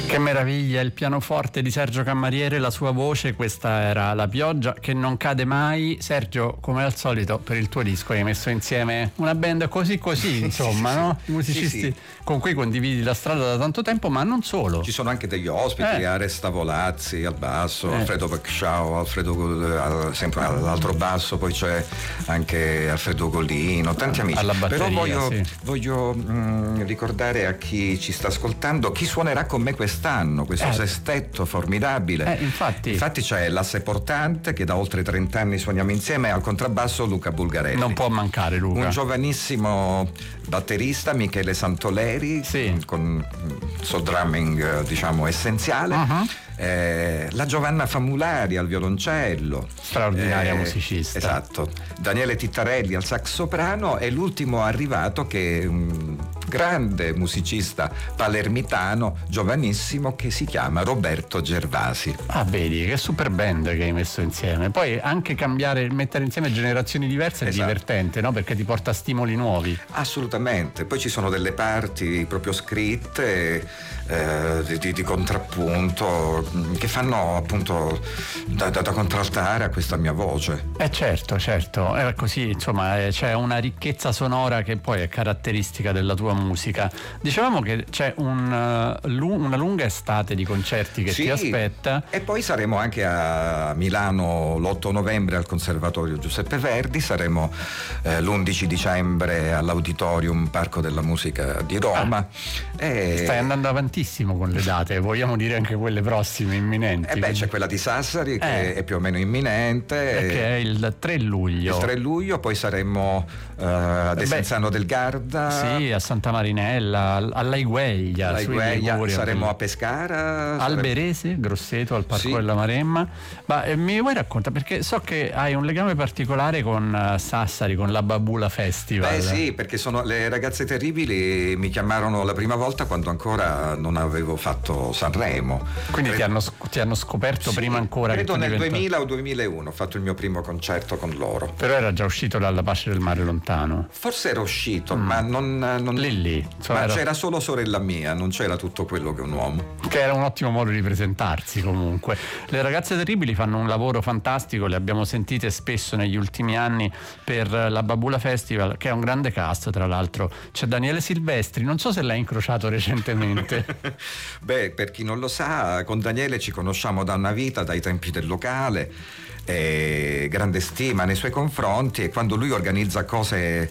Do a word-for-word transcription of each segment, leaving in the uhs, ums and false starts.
Che meraviglia, il pianoforte di Sergio Cammariere, la sua voce, questa era La pioggia che non cade mai. Sergio, come al solito, per il tuo disco hai messo insieme una band così così, insomma, sì, no? I musicisti sì, sì. con cui condividi la strada da tanto tempo, ma non solo. Ci sono anche degli ospiti, eh. Ares Tavolazzi al basso, eh. Alfredo Pacciao, Alfredo sempre all'altro basso, poi c'è anche Alfredo Gollino, tanti amici. Alla batteria, Però voglio, sì. voglio mh, ricordare a chi ci sta ascoltando chi suonerà con me quest'anno, questo eh. sestetto formidabile. Eh, infatti. infatti c'è l'Asse Portante, che da oltre trenta anni suoniamo insieme, al contrabbasso Luca Bulgarelli. Non può mancare Luca. Un giovanissimo batterista, Michele Santoleri, sì. con suo drumming diciamo essenziale. Uh-huh. Eh, la Giovanna Famulari al violoncello, straordinaria eh, musicista, esatto. Daniele Tittarelli al sax soprano e l'ultimo arrivato che è un grande musicista palermitano giovanissimo che si chiama Roberto Gervasi. Ah, vedi che super band che hai messo insieme. Poi anche cambiare, mettere insieme generazioni diverse è esatto. divertente, no? Perché ti porta stimoli nuovi. Assolutamente. Poi ci sono delle parti proprio scritte eh, di, di, di contrappunto che fanno appunto da, da, da contraltare a questa mia voce. Eh certo, certo, è così, insomma, c'è una ricchezza sonora che poi è caratteristica della tua musica. Dicevamo che c'è un, una lunga estate di concerti che sì, ti aspetta. E poi saremo anche a Milano l'otto novembre al Conservatorio Giuseppe Verdi, saremo eh, l'undici dicembre all'Auditorium Parco della Musica di Roma. Ah, e... Stai andando avantissimo con le date, vogliamo dire anche quelle prossime, imminenti. E eh beh, c'è quella di Sassari che eh. è più o meno imminente. Che è il tre luglio. Il tre luglio, poi saremo uh, a Desenzano del Garda. Sì, a Santa Marinella, all'Aigueglia. All'Aigueglia, saremo per... a Pescara. Alberese, saremo... Grosseto, al Parco sì. della Maremma. Ma eh, mi vuoi raccontare, perché so che hai un legame particolare con uh, Sassari, con la Babula Festival. Beh sì, perché sono le Ragazze Terribili mi chiamarono la prima volta quando ancora non avevo fatto Sanremo. Quindi credo... ti, hanno, ti hanno scoperto sì, prima ancora credo che nel diventato... duemila o duemilauno ho fatto il mio primo concerto con loro. Però era già uscito dalla Pace del Mare Lontano. Forse era uscito, mm. ma non, non lì lì ma era... c'era solo Sorella Mia, non c'era tutto quello che un uomo. Che era un ottimo modo di presentarsi comunque. Le Ragazze Terribili fanno un lavoro fantastico, le abbiamo sentite spesso negli ultimi anni per la Babula Festival, che è un grande cast, tra l'altro. C'è Daniele Silvestri, non so se l'hai incrociato recentemente. Beh, per chi non lo sa, con Daniele ci conosciamo da una vita, dai tempi del locale. Eh, grande stima nei suoi confronti, e quando lui organizza cose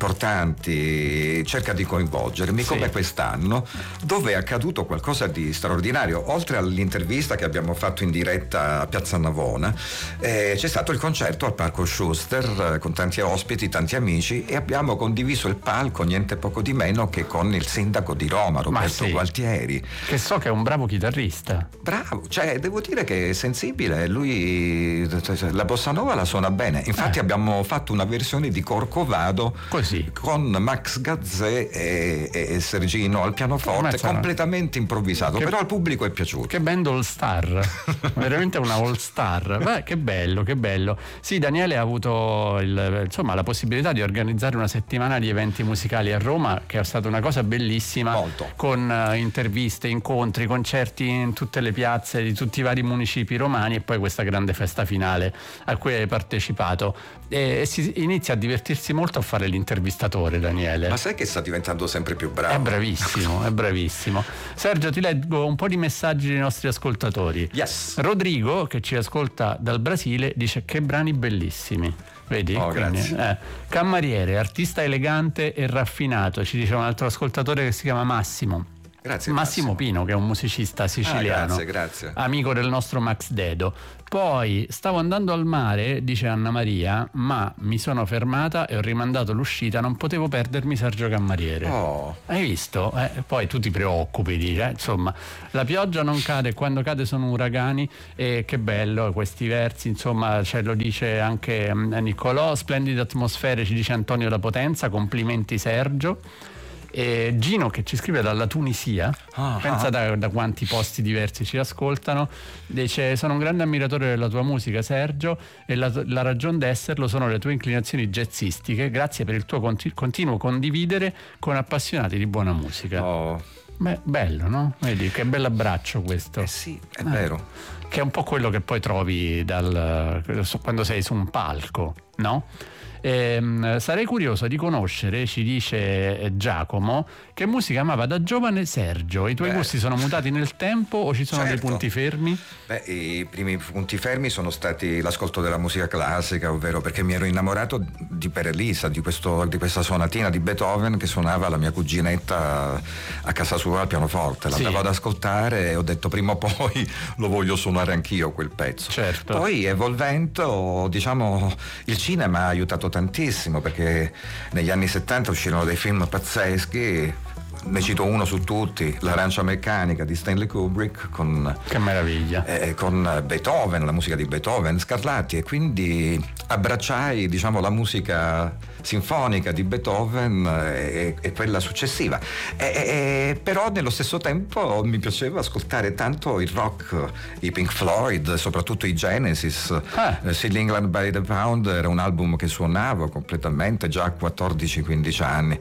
importanti cerca di coinvolgermi, sì. come quest'anno, dove è accaduto qualcosa di straordinario. Oltre all'intervista che abbiamo fatto in diretta a Piazza Navona, eh, c'è stato il concerto al Parco Schuster eh, con tanti ospiti, tanti amici, e abbiamo condiviso il palco niente poco di meno che con il sindaco di Roma, Roberto sì. Gualtieri, che so che è un bravo chitarrista. Bravo, cioè devo dire che è sensibile, lui la bossa nova la suona bene. Infatti eh. abbiamo fatto una versione di Corcovado così con Max Gazzè e, e Sergino al pianoforte, completamente improvvisato, che, però al pubblico è piaciuto. Che band all star, veramente una all star. Beh, che bello, che bello. Sì, Daniele ha avuto il, insomma, la possibilità di organizzare una settimana di eventi musicali a Roma, che è stata una cosa bellissima. Molto. Con uh, interviste, incontri, concerti in tutte le piazze di tutti i vari municipi romani, e poi questa grande festa finale a cui hai partecipato, e, e si inizia a divertirsi molto a fare l'intervistatore, Daniele. Ma sai che sta diventando sempre più bravo? È bravissimo, è bravissimo. Sergio, ti leggo un po' di messaggi dei nostri ascoltatori. Yes. Rodrigo, che ci ascolta dal Brasile, dice: che brani bellissimi. Vedi? Oh, Quindi, grazie. Eh. Cammariere, artista elegante e raffinato, ci dice un altro ascoltatore che si chiama Massimo. Grazie, Massimo, Massimo Pino, che è un musicista siciliano, ah, grazie, grazie. amico del nostro Max Dedo. Poi stavo andando al mare, dice Anna Maria, ma mi sono fermata e ho rimandato l'uscita, non potevo perdermi Sergio Cammariere. Oh. Hai visto? Eh, poi tu ti preoccupi, dice, eh? Insomma, la pioggia non cade, quando cade sono uragani, e che bello questi versi, insomma, ce lo dice anche Niccolò. Splendide atmosfere, ci dice Antonio da Potenza, complimenti Sergio. E Gino, che ci scrive dalla Tunisia, ah, pensa da, da quanti posti diversi ci ascoltano, dice: sono un grande ammiratore della tua musica, Sergio, e la, la ragione d'esserlo sono le tue inclinazioni jazzistiche. Grazie per il tuo continu- continuo condividere con appassionati di buona musica. Oh, Beh, bello, no? Vedi che bell'abbraccio questo. Eh sì, è eh, vero. Che è un po' quello che poi trovi dal, quando sei su un palco, no? Eh, sarei curioso di conoscere, ci dice Giacomo, che musica amava da giovane Sergio. I tuoi Beh. gusti sono mutati nel tempo o ci sono Certo. dei punti fermi? Beh, i primi punti fermi sono stati l'ascolto della musica classica, ovvero perché mi ero innamorato di Per Elisa, di, questo, di questa sonatina di Beethoven che suonava la mia cuginetta a casa sua al pianoforte. L'andavo Sì. ad ascoltare e ho detto prima o poi lo voglio suonare anch'io quel pezzo. Certo. Poi evolvendo, diciamo, il cinema ha aiutato tantissimo perché negli anni settanta uscirono dei film pazzeschi. Ne cito uno su tutti, L'Arancia Meccanica di Stanley Kubrick con, Che meraviglia. eh, con Beethoven, la musica di Beethoven, Scarlatti, e quindi abbracciai, diciamo, la musica sinfonica di Beethoven e, e quella successiva. E, e, però nello stesso tempo mi piaceva ascoltare tanto il rock, i Pink Floyd, soprattutto i Genesis. Ah. Eh, Still England by the Pound era un album che suonavo completamente già a quattordici quindici anni.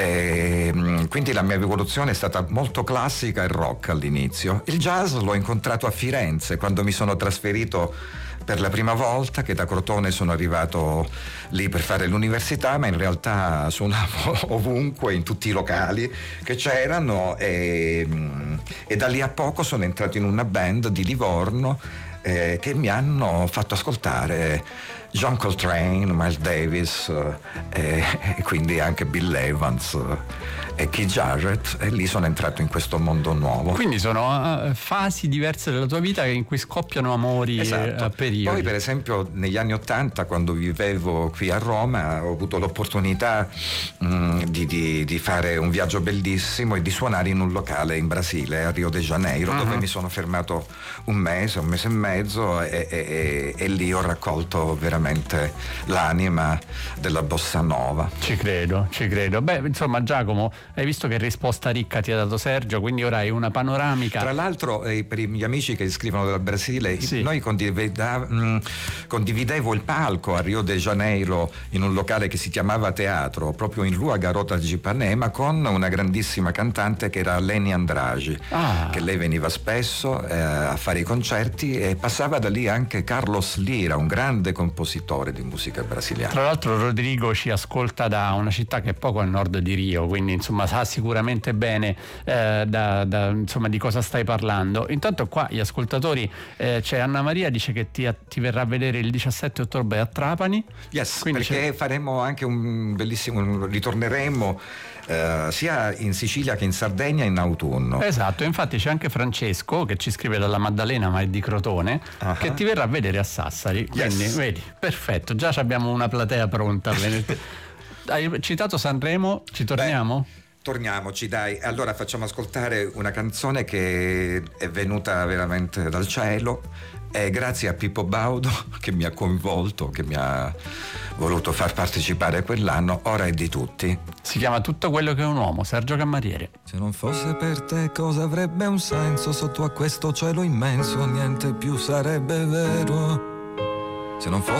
E, quindi la mia evoluzione è stata molto classica e rock all'inizio. Il jazz l'ho incontrato a Firenze quando mi sono trasferito per la prima volta, che da Crotone sono arrivato lì per fare l'università, ma in realtà suonavo ovunque, in tutti i locali che c'erano, e, e da lì a poco sono entrato in una band di Livorno eh, che mi hanno fatto ascoltare John Coltrane, Miles Davis eh, e quindi anche Bill Evans eh, e Keith Jarrett, e lì sono entrato in questo mondo nuovo. Quindi sono uh, fasi diverse della tua vita in cui scoppiano amori Esatto. a periodi. Poi per esempio negli anni Ottanta, quando vivevo qui a Roma, ho avuto l'opportunità mh, di, di, di fare un viaggio bellissimo e di suonare in un locale in Brasile, a Rio de Janeiro, uh-huh. dove mi sono fermato un mese, un mese e mezzo e, e, e lì ho raccolto veramente l'anima della bossa nova. Ci credo, ci credo. Beh, insomma, Giacomo, hai visto che risposta ricca ti ha dato Sergio, quindi ora hai una panoramica. Tra l'altro, eh, per gli amici che scrivono dal Brasile, sì. noi condivida, mh, condividevo il palco a Rio de Janeiro in un locale che si chiamava Teatro, proprio in Rua Garota di Ipanema, con una grandissima cantante che era Leni Andrade, ah. che lei veniva spesso eh, a fare i concerti, e passava da lì anche Carlos Lira, un grande compositore di musica brasiliana. Tra l'altro Rodrigo ci ascolta da una città che è poco a nord di Rio, quindi insomma sa sicuramente bene eh, da, da, insomma, di cosa stai parlando. Intanto qua gli ascoltatori, eh, c'è Anna Maria, dice che ti, ti verrà a vedere il diciassette ottobre a Trapani. Yes, quindi perché c'è... faremo anche un bellissimo, ritorneremo Uh, sia in Sicilia che in Sardegna in autunno. Esatto, infatti c'è anche Francesco che ci scrive dalla Maddalena, ma è di Crotone, uh-huh. che ti verrà a vedere a Sassari. Quindi yes. vedi, perfetto, già abbiamo una platea pronta. Hai citato Sanremo, ci torniamo? Beh, torniamoci, dai. Allora facciamo ascoltare una canzone che è venuta veramente dal cielo, e grazie a Pippo Baudo che mi ha coinvolto, che mi ha voluto far partecipare quell'anno. Ora è di tutti. Si chiama Tutto quello che è un uomo, Sergio Cammariere. Se non fosse per te cosa avrebbe un senso? Sotto a questo cielo immenso niente più sarebbe vero. Se non fosse